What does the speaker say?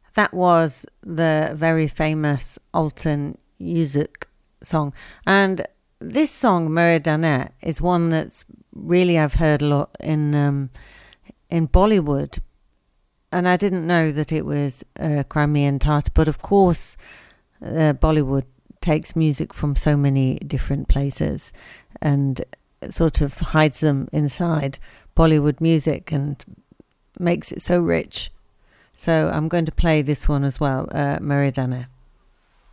That was the very famous Alton Music song. And this song, Meridanet, is one that's really I've heard a lot in Bollywood. And I didn't know that it was Crimean Tartar. But of course, Bollywood takes music from so many different places and sort of hides them inside Bollywood music and makes it so rich. So I'm going to play this one as well, Meridana.